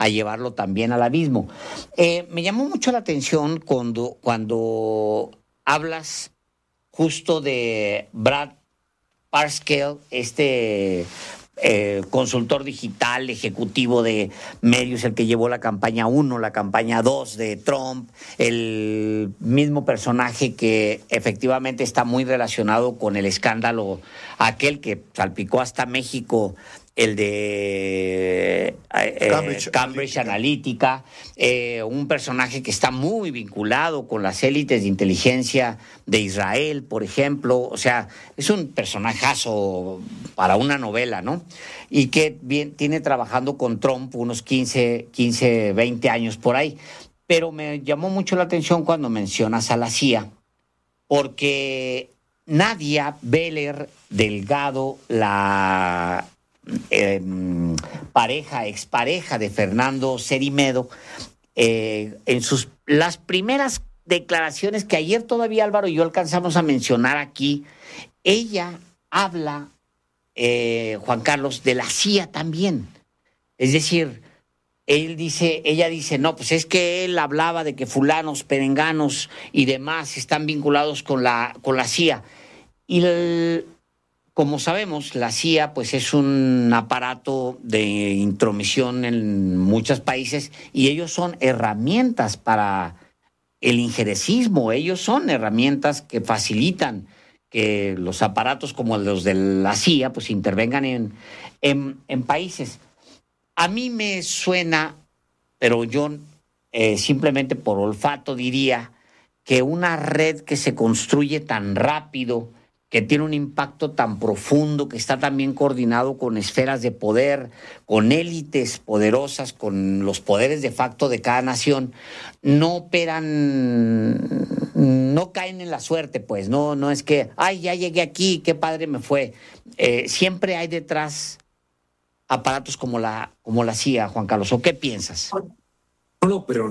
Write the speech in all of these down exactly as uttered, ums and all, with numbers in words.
a llevarlo también al abismo. Eh, me llamó mucho la atención cuando, cuando hablas justo de Brad Parscale, este eh, consultor digital, ejecutivo de medios, el que llevó la campaña uno, la campaña dos de Trump, el mismo personaje que efectivamente está muy relacionado con el escándalo aquel que salpicó hasta México, el de eh, Cambridge, Cambridge Analytica, Analytica eh, un personaje que está muy vinculado con las élites de inteligencia de Israel, por ejemplo. O sea, es un personajazo para una novela, ¿no? Y que bien, tiene trabajando con Trump unos quince, veinte años por ahí. Pero me llamó mucho la atención cuando mencionas a la C I A, porque Nadia Beller Delgado, la Eh, pareja, expareja de Fernando Cerimedo, eh, en sus las primeras declaraciones que ayer todavía Álvaro y yo alcanzamos a mencionar aquí, ella habla, eh, Juan Carlos, de la C I A también. Es decir, él dice, ella dice, no, pues es que él hablaba de que fulanos, perenganos y demás están vinculados con la, con la C I A. Y el, como sabemos, la C I A pues, es un aparato de intromisión en muchos países y ellos son herramientas para el injerencismo, ellos son herramientas que facilitan que los aparatos como los de la C I A pues, intervengan en, en, en países. A mí me suena, pero yo eh, simplemente por olfato diría que una red que se construye tan rápido, que tiene un impacto tan profundo, que está también coordinado con esferas de poder, con élites poderosas, con los poderes de facto de cada nación, no operan, no caen en la suerte, pues, no, no es que, ay, ya llegué aquí, qué padre me fue. Eh, siempre hay detrás aparatos como la, como la C I A, Juan Carlos, ¿o qué piensas? No, no, pero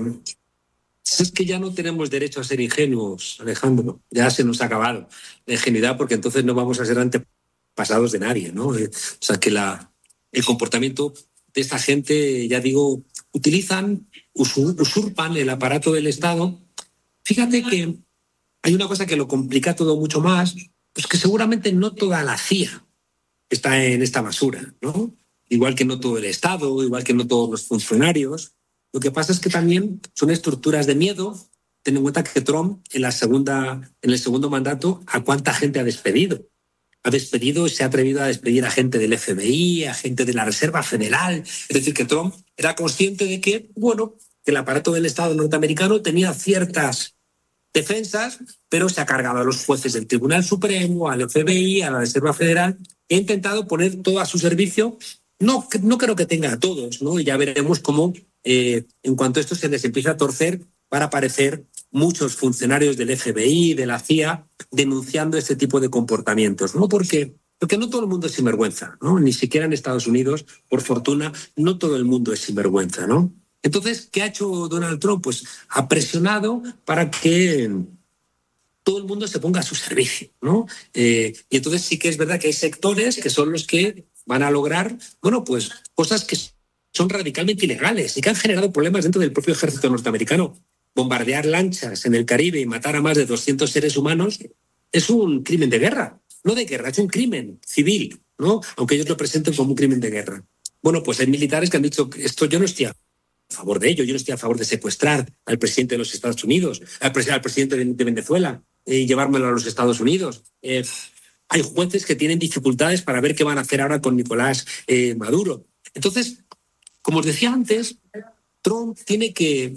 es que ya no tenemos derecho a ser ingenuos, Alejandro. Ya se nos ha acabado la ingenuidad, porque entonces no vamos a ser antepasados de nadie, ¿no? O sea, que la, el comportamiento de esta gente, ya digo, utilizan, usurpan el aparato del Estado. Fíjate que hay una cosa que lo complica todo mucho más, pues que seguramente no toda la C I A está en esta basura, ¿no? Igual que no todo el Estado, igual que no todos los funcionarios. Lo que pasa es que también son estructuras de miedo. Ten en cuenta que Trump en, la segunda, en el segundo mandato, ¿a cuánta gente ha despedido? Ha despedido y se ha atrevido a despedir a gente del F B I, a gente de la Reserva Federal. Es decir, que Trump era consciente de que, bueno, que el aparato del Estado norteamericano tenía ciertas defensas, pero se ha cargado a los jueces del Tribunal Supremo, al F B I, a la Reserva Federal, e ha intentado poner todo a su servicio. No, no creo que tenga a todos, ¿no? Y ya veremos cómo, eh, en cuanto esto se les empieza a torcer, van a aparecer muchos funcionarios del F B I, de la C I A, denunciando este tipo de comportamientos, ¿no? Porque, porque no todo el mundo es sinvergüenza, ¿no? Ni siquiera en Estados Unidos, por fortuna, no todo el mundo es sinvergüenza, ¿no? Entonces, ¿qué ha hecho Donald Trump? Pues ha presionado para que todo el mundo se ponga a su servicio, ¿no? Eh, y entonces sí que es verdad que hay sectores que son los que van a lograr, bueno, pues cosas que son radicalmente ilegales y que han generado problemas dentro del propio ejército norteamericano. Bombardear lanchas en el Caribe y matar a más de doscientos seres humanos es un crimen de guerra, no de guerra, es un crimen civil, ¿no? Aunque ellos lo presenten como un crimen de guerra. Bueno, pues hay militares que han dicho que esto yo no estoy a favor de ello, yo no estoy a favor de secuestrar al presidente de los Estados Unidos, al, pres- al presidente de, de Venezuela eh, y llevármelo a los Estados Unidos. Eh, hay jueces que tienen dificultades para ver qué van a hacer ahora con Nicolás eh, Maduro. Entonces, como os decía antes, Trump tiene que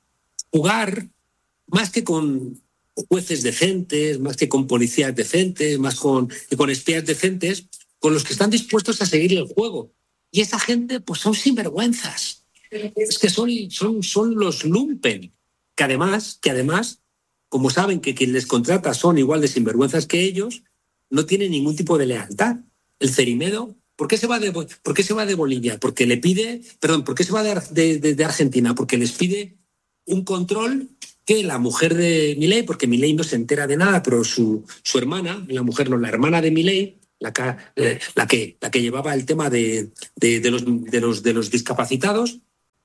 jugar más que con jueces decentes, más que con policías decentes, más con, que con espías decentes, con los que están dispuestos a seguir el juego. Y esa gente, pues son sinvergüenzas. Es que son, son, son los lumpen, que además, que además, como saben que quien les contrata son igual de sinvergüenzas que ellos, no tienen ningún tipo de lealtad. El Cerimedo, ¿por qué se va de, por qué se va de Bolivia? Porque le pide, perdón, ¿por qué se va de, de, de, de Argentina? Porque les pide un control que la mujer de Milei, porque Milei no se entera de nada, pero su, su hermana, la mujer no, la hermana de Milei, la que, eh, la que, la que llevaba el tema de, de, de, los, de, los, de los discapacitados,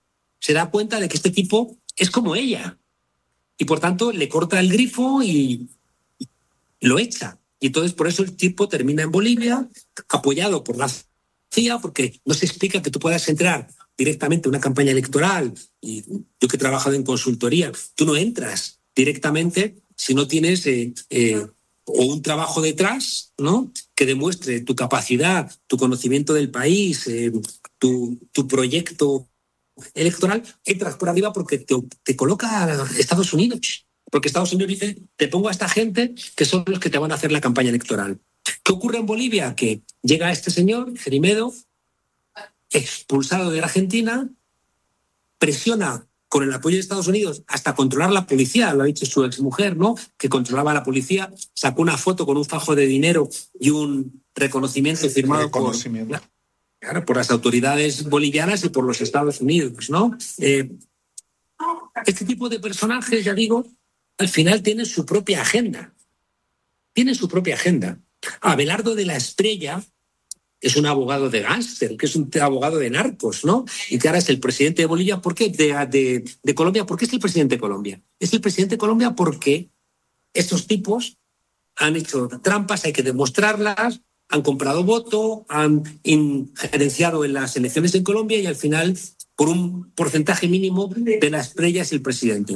se da cuenta de que este tipo es como ella. Y por tanto le corta el grifo y, y lo echa. Y entonces por eso el tipo termina en Bolivia, apoyado por la C I A, porque no se explica que tú puedas entrar directamente a una campaña electoral. Y yo que he trabajado en consultoría, tú no entras directamente si no tienes eh, eh, o un trabajo detrás, ¿no?, que demuestre tu capacidad, tu conocimiento del país, eh, tu, tu proyecto electoral. Entras por arriba porque te, te coloca a Estados Unidos. Porque Estados Unidos dice, te pongo a esta gente que son los que te van a hacer la campaña electoral. ¿Qué ocurre en Bolivia? Que llega este señor, Cerimedo, expulsado de la Argentina, presiona con el apoyo de Estados Unidos hasta controlar la policía, lo ha dicho su exmujer, ¿no?, que controlaba la policía, sacó una foto con un fajo de dinero y un reconocimiento firmado reconocimiento. por, claro, por las autoridades bolivianas y por los Estados Unidos, ¿no? Eh, este tipo de personajes, ya digo, al final tienen su propia agenda. Tienen su propia agenda. Abelardo de la Estrella es un abogado de gángster, que es un abogado de narcos, ¿no? Y que ahora es el presidente de Bolivia. ¿Por qué? De, de, de Colombia. ¿Por qué es el presidente de Colombia? Es el presidente de Colombia porque estos tipos han hecho trampas, hay que demostrarlas, han comprado voto, han injerenciado en las elecciones en Colombia y al final, por un porcentaje mínimo, de la Estrella es el presidente.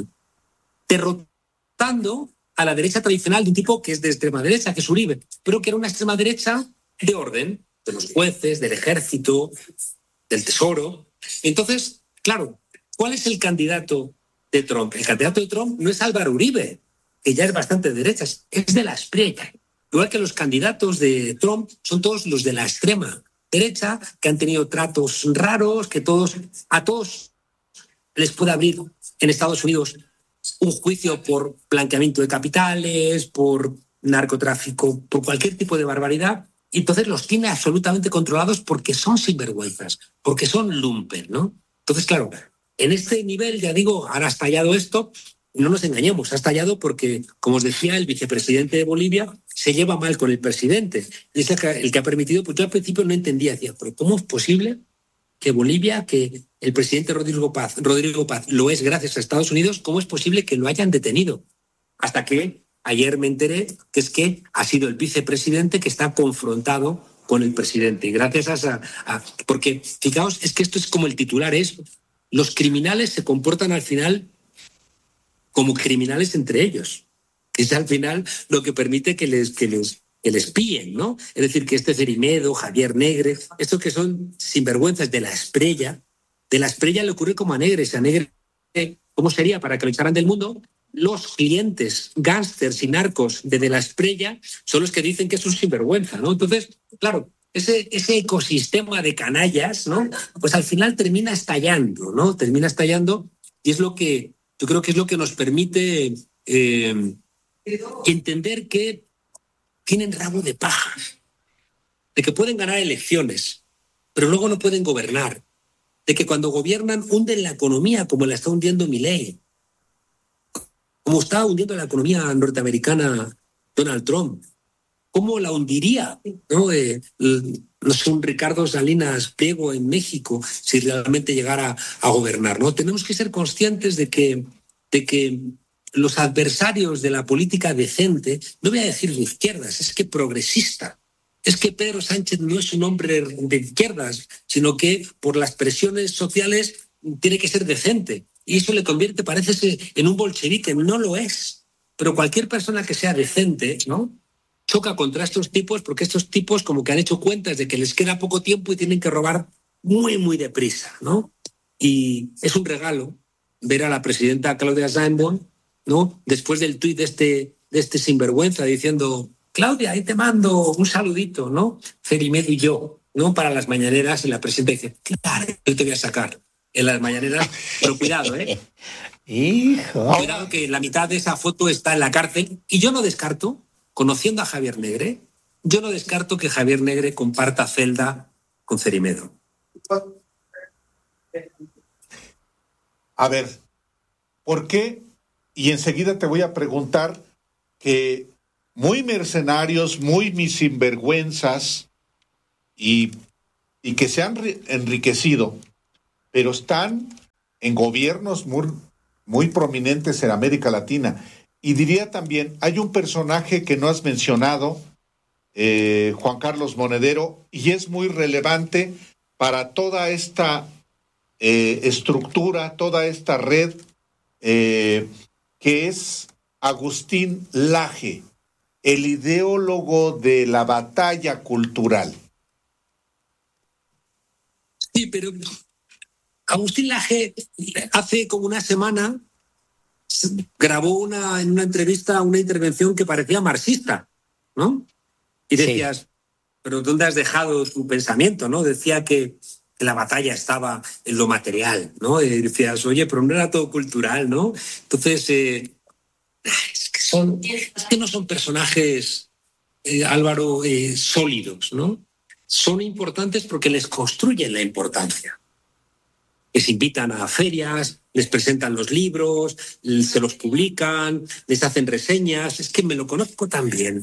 Derrotando a la derecha tradicional de un tipo que es de extrema derecha, que es Uribe, pero que era una extrema derecha de orden, de los jueces, del ejército, del tesoro. Entonces, claro, ¿cuál es el candidato de Trump? El candidato de Trump no es Álvaro Uribe, que ya es bastante de derechas, es de la Espriella. Igual que los candidatos de Trump son todos los de la extrema derecha, que han tenido tratos raros, que todos, a todos les puede abrir en Estados Unidos un juicio por blanqueamiento de capitales, por narcotráfico, por cualquier tipo de barbaridad. Y entonces los tiene absolutamente controlados porque son sinvergüenzas, porque son lumpen, ¿no? Entonces, claro, en este nivel, ya digo, ahora ha estallado esto, no nos engañemos, ha estallado porque, como os decía, el vicepresidente de Bolivia se lleva mal con el presidente. Y es el que ha permitido, pues yo al principio no entendía, decía, pero ¿cómo es posible que Bolivia, que el presidente Rodrigo Paz, Rodrigo Paz lo es gracias a Estados Unidos, cómo es posible que lo hayan detenido? Hasta que ayer me enteré que es que ha sido el vicepresidente que está confrontado con el presidente. Y gracias a esa... A, porque, fijaos, es que esto es como el titular es, los criminales se comportan al final como criminales entre ellos. Es al final lo que permite que les, que les, que les pillen, ¿no? Es decir, que este Cerimedo, Javier Negre, estos que son sinvergüenzas de la Espriella, de la Espriella le ocurre como a Negre. Si a Negre, ¿cómo sería para que lo echaran del mundo? Los clientes, gángsters y narcos de, de la Espriella son los que dicen que es un sinvergüenza, ¿no? Entonces, claro, ese, ese ecosistema de canallas, ¿no?, pues al final termina estallando, ¿no? Termina estallando y es lo que, yo creo que es lo que nos permite eh, entender que tienen rabo de paja, de que pueden ganar elecciones, pero luego no pueden gobernar, de que cuando gobiernan hunden la economía como la está hundiendo Milei, como está hundiendo la economía norteamericana Donald Trump. ¿Cómo la hundiría, ¿no? Eh, no sé, un Ricardo Salinas Pliego en México si realmente llegara a gobernar, ¿no? Tenemos que ser conscientes de que, de que los adversarios de la política decente, no voy a decir de izquierdas, es que progresista, es que Pedro Sánchez no es un hombre de izquierdas, sino que por las presiones sociales tiene que ser decente. Y eso le convierte, parece ser, en un bolchevique. No lo es. Pero cualquier persona que sea decente, ¿no?, choca contra estos tipos porque estos tipos como que han hecho cuentas de que les queda poco tiempo y tienen que robar muy, muy deprisa, ¿no? Y es un regalo ver a la presidenta Claudia Sheinbaum, ¿no?, después del tuit de este, de este sinvergüenza diciendo, Claudia, ahí te mando un saludito, ¿no?, Cerimedo y yo, ¿no?, para las mañaneras, y la presidenta dice, claro, yo te voy a sacar en las mañaneras, pero cuidado, ¿eh? Hijo. Cuidado que la mitad de esa foto está en la cárcel y yo no descarto, conociendo a Javier Negre, yo no descarto que Javier Negre comparta celda con Cerimedo. A ver, ¿por qué? Y enseguida te voy a preguntar que muy mercenarios, muy mis sinvergüenzas y, y que se han enriquecido, pero están en gobiernos muy, muy prominentes en América Latina. Y diría también, hay un personaje que no has mencionado, eh, Juan Carlos Monedero, y es muy relevante para toda esta eh, estructura, toda esta red, eh, que es Agustín Laje, el ideólogo de la batalla cultural. Sí, pero Agustín Laje hace como una semana grabó una, en una entrevista una intervención que parecía marxista, ¿no? Y decías, sí, pero ¿dónde has dejado tu pensamiento, no? Decía que la batalla estaba en lo material, ¿no? Y decías, oye, pero no era todo cultural, ¿no? Entonces, eh, es, que son, es que no son personajes, eh, Álvaro, eh, sólidos, ¿no? Son importantes porque les construyen la importancia. Les invitan a ferias, les presentan los libros, se los publican, les hacen reseñas. Es que me lo conozco tan bien.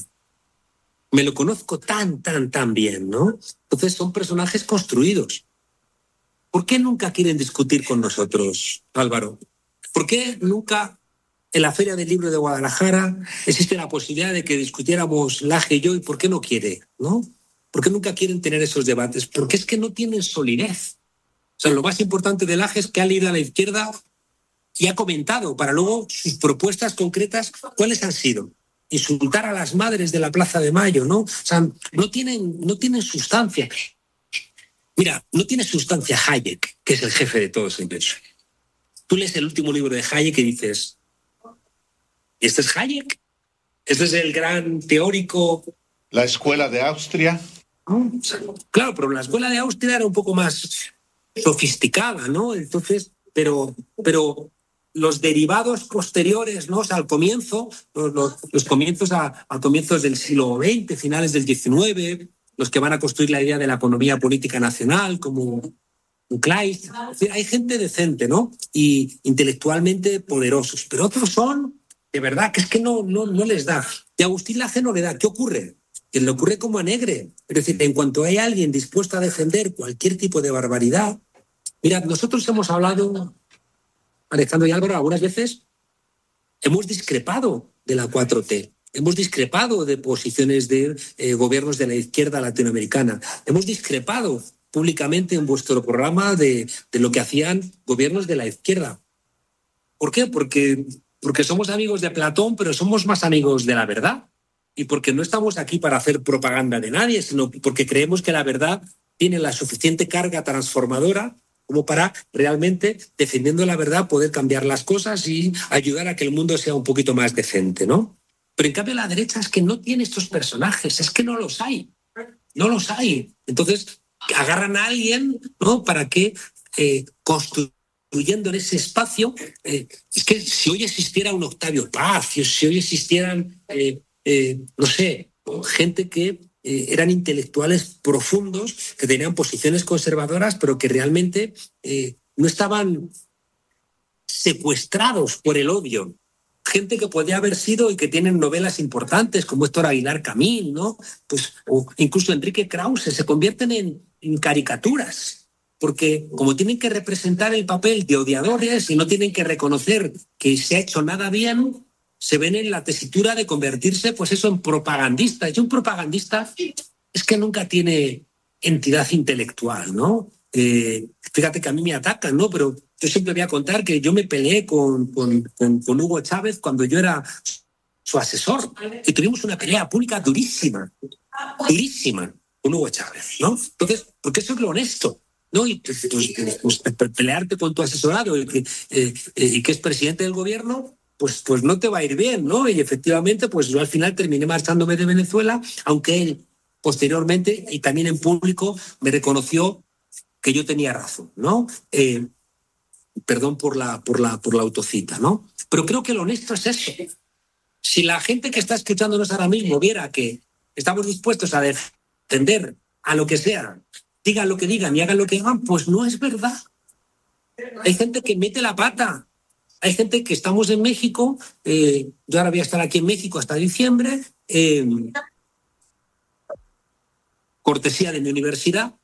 Me lo conozco tan, tan, tan bien, ¿no? Entonces son personajes construidos. ¿Por qué nunca quieren discutir con nosotros, Álvaro? ¿Por qué nunca en la Feria del Libro de Guadalajara existe la posibilidad de que discutiéramos Laje y yo? ¿Y por qué no quiere, no? ¿Por qué nunca quieren tener esos debates? Porque es que no tienen solidez. O sea, lo más importante de Laje es que ha ido a la izquierda y ha comentado para luego sus propuestas concretas, ¿cuáles han sido? Insultar a las madres de la Plaza de Mayo, ¿no? O sea, no tienen, no tienen sustancia. Mira, no tiene sustancia Hayek, que es el jefe de todos ellos. Tú lees el último libro de Hayek y dices, ¿este es Hayek? ¿Este es el gran teórico? La escuela de Austria. Claro, pero la escuela de Austria era un poco más sofisticada, ¿no? Entonces, pero, pero los derivados posteriores, ¿no? O sea, al comienzo, los, los, los comienzos a, a comienzos del siglo veinte, finales del diecinueve, los que van a construir la idea de la economía política nacional, como Kleist. Hay gente decente, ¿no? Y intelectualmente poderosos, pero otros son, de verdad, que es que no, no, no les da. Y a Agustín Laje no le da. ¿Qué ocurre? Que le ocurre como a Negre. Es decir, en cuanto hay alguien dispuesto a defender cualquier tipo de barbaridad, mirad, nosotros hemos hablado, Alejandro y Álvaro, algunas veces hemos discrepado de la cuatro T. Hemos discrepado de posiciones de eh, gobiernos de la izquierda latinoamericana. Hemos discrepado públicamente en vuestro programa de, de lo que hacían gobiernos de la izquierda. ¿Por qué? Porque, porque somos amigos de Platón, pero somos más amigos de la verdad. Y porque no estamos aquí para hacer propaganda de nadie, sino porque creemos que la verdad tiene la suficiente carga transformadora como para realmente, defendiendo la verdad, poder cambiar las cosas y ayudar a que el mundo sea un poquito más decente, ¿no? Pero en cambio la derecha es que no tiene estos personajes, es que no los hay, no los hay. Entonces agarran a alguien, ¿no? Para que eh, construyendo en ese espacio, eh, es que si hoy existiera un Octavio Paz, si hoy existieran, eh, eh, no sé, gente que eh, eran intelectuales profundos, que tenían posiciones conservadoras, pero que realmente eh, no estaban secuestrados por el odio. Gente que podía haber sido y que tienen novelas importantes como Héctor Aguilar Camín, ¿no? Pues, o incluso Enrique Krause, se convierten en, en caricaturas, porque como tienen que representar el papel de odiadores y no tienen que reconocer que se ha hecho nada bien, se ven en la tesitura de convertirse, pues eso, en propagandistas. Y un propagandista es que nunca tiene entidad intelectual, ¿no? Eh, fíjate que a mí me atacan, ¿no? Pero yo siempre voy a contar que yo me peleé con, con, con, con Hugo Chávez cuando yo era su asesor y tuvimos una pelea pública durísima, durísima con Hugo Chávez, ¿no? Entonces, porque eso es lo honesto, ¿no? Y pues, pues, pues, pelearte con tu asesorado y que, eh, eh, y que es presidente del gobierno, pues, pues no te va a ir bien, ¿no? Y efectivamente, pues yo al final terminé marchándome de Venezuela, aunque él posteriormente y también en público me reconoció que yo tenía razón, ¿no? Eh, perdón por la, por, la, por la autocita, ¿no? Pero creo que lo honesto es eso. Si la gente que está escuchándonos ahora mismo viera que estamos dispuestos a defender a lo que sea, digan lo que digan y hagan lo que hagan, pues no es verdad. Hay gente que mete la pata. Hay gente que estamos en México, eh, yo ahora voy a estar aquí en México hasta diciembre, eh, cortesía de mi universidad,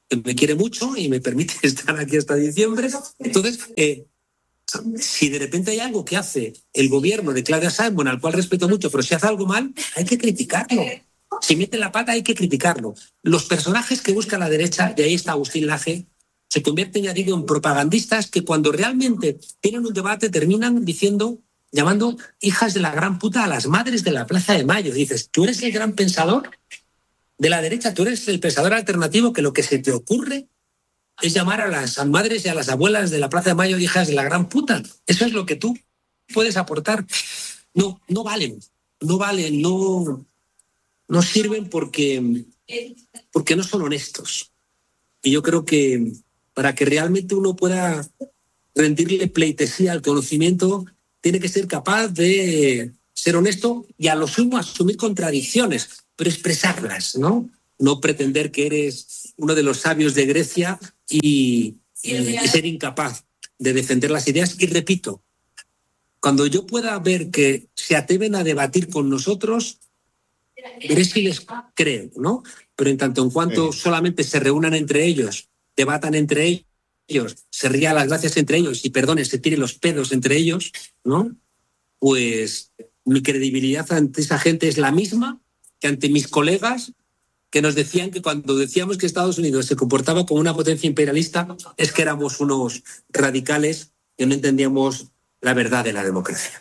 que me quiere mucho y me permite estar aquí hasta diciembre. Entonces, eh, si de repente hay algo que hace el gobierno de Claudia Sheinbaum, al cual respeto mucho, pero si hace algo mal, hay que criticarlo. Si mete la pata, hay que criticarlo. Los personajes que busca la derecha, de ahí está Agustín Laje, se convierten, ya digo, en propagandistas que cuando realmente tienen un debate terminan diciendo, llamando hijas de la gran puta a las madres de la Plaza de Mayo. Dices, ¿tú eres el gran pensador de la derecha? ¿Tú eres el pensador alternativo que lo que se te ocurre es llamar a las madres y a las abuelas de la Plaza de Mayo hijas de la gran puta? Eso es lo que tú puedes aportar. No, no valen, no valen, no, no sirven porque, porque no son honestos. Y yo creo que para que realmente uno pueda rendirle pleitesía al conocimiento, tiene que ser capaz de ser honesto y a lo sumo asumir contradicciones, pero expresarlas, ¿no? No pretender que eres uno de los sabios de Grecia y, y, y ser incapaz de defender las ideas. Y repito, cuando yo pueda ver que se atreven a debatir con nosotros, veré si les creo, ¿no? Pero en tanto en cuanto sí. solamente se reúnan entre ellos, debatan entre ellos, se rían las gracias entre ellos y, perdone, se tiren los pedos entre ellos, ¿no? Pues mi credibilidad ante esa gente es la misma que ante mis colegas que nos decían que cuando decíamos que Estados Unidos se comportaba como una potencia imperialista es que éramos unos radicales que no entendíamos la verdad de la democracia.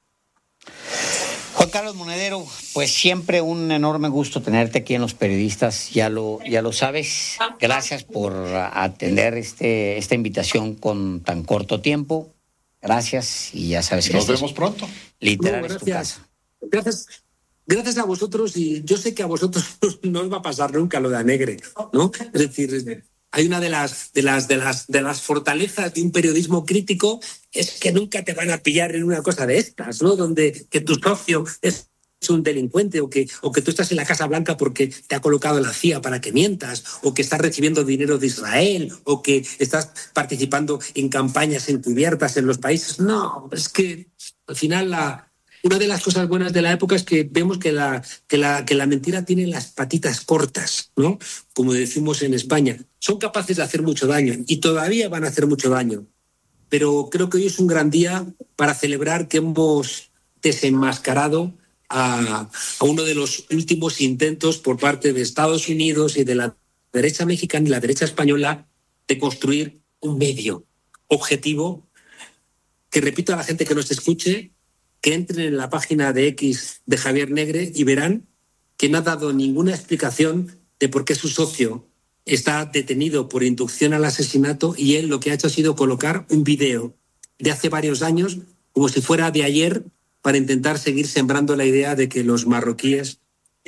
Juan Carlos Monedero, pues siempre un enorme gusto tenerte aquí en Los Periodistas, ya lo, ya lo sabes. Gracias por atender este, esta invitación con tan corto tiempo. Gracias y ya sabes que nos vemos pronto. Literal no, es tu casa. Gracias. Gracias a vosotros, y yo sé que a vosotros no os va a pasar nunca lo de Anegre, ¿no? Es decir, hay una de las, de las, de las, de las fortalezas de un periodismo crítico es que nunca te van a pillar en una cosa de estas, ¿no? Donde que tu socio es un delincuente o que, o que tú estás en la Casa Blanca porque te ha colocado la C I A para que mientas, o que estás recibiendo dinero de Israel, o que estás participando en campañas encubiertas en los países. No, es que al final la... Una de las cosas buenas de la época es que vemos que la, que la, que la mentira tiene las patitas cortas, ¿no? Como decimos en España. Son capaces de hacer mucho daño y todavía van a hacer mucho daño. Pero creo que hoy es un gran día para celebrar que hemos desenmascarado a, a uno de los últimos intentos por parte de Estados Unidos y de la derecha mexicana y la derecha española de construir un medio objetivo que, repito a la gente que nos escuche, que entren en la página de X de Javier Negre y verán que no ha dado ninguna explicación de por qué su socio está detenido por inducción al asesinato y él lo que ha hecho ha sido colocar un video de hace varios años como si fuera de ayer para intentar seguir sembrando la idea de que los marroquíes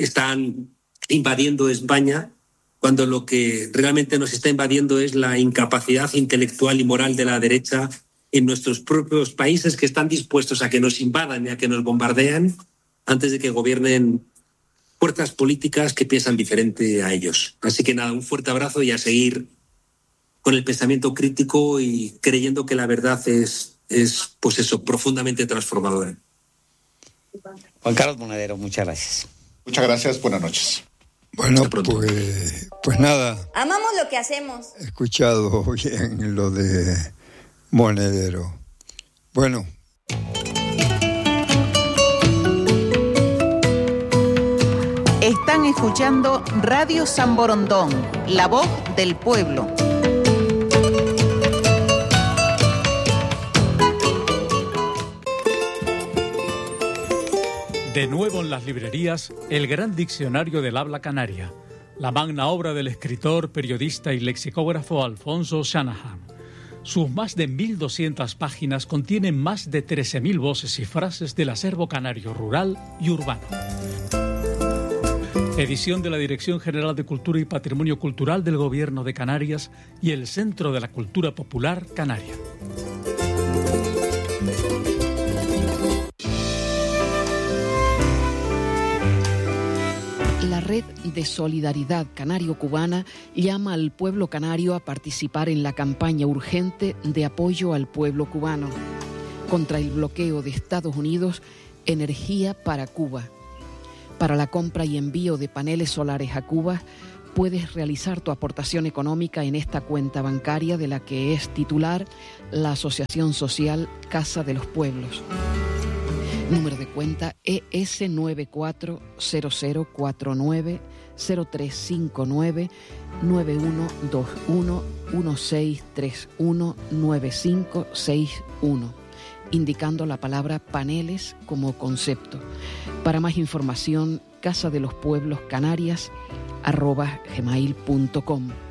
están invadiendo España cuando lo que realmente nos está invadiendo es la incapacidad intelectual y moral de la derecha en nuestros propios países, que están dispuestos a que nos invadan y a que nos bombardean antes de que gobiernen fuerzas políticas que piensan diferente a ellos. Así que nada, un fuerte abrazo y a seguir con el pensamiento crítico y creyendo que la verdad es, es pues eso, profundamente transformadora. Juan Carlos Monedero, muchas gracias. Muchas gracias, buenas noches. Bueno, pues, pues nada. Amamos lo que hacemos. He escuchado bien lo de Monedero. Bueno. Están escuchando Radio San Borondón, la voz del pueblo. De nuevo en las librerías, el gran diccionario del habla canaria, la magna obra del escritor, periodista y lexicógrafo Alfonso Shanahan. Sus más de mil doscientas páginas contienen más de trece mil voces y frases del acervo canario rural y urbano. Edición de la Dirección General de Cultura y Patrimonio Cultural del Gobierno de Canarias y el Centro de la Cultura Popular Canaria. La Red de Solidaridad Canario-Cubana llama al pueblo canario a participar en la campaña urgente de apoyo al pueblo cubano contra el bloqueo de Estados Unidos, Energía para Cuba. Para la compra y envío de paneles solares a Cuba, Puedes realizar tu aportación económica en esta cuenta bancaria de la que es titular la Asociación Social Casa de los Pueblos. Número de cuenta E S nueve cuatro cero cero cuatro nueve cero tres cinco nueve nueve uno dos uno uno seis tres uno nueve cinco seis uno, indicando la palabra paneles como concepto. Para más información, casa de los pueblos canarias arroba gmail punto com.